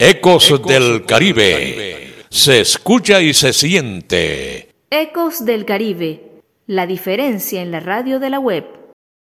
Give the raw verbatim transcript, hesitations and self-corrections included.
Ecos del Caribe. Se escucha y se siente. Ecos del Caribe. La diferencia en la radio de la web.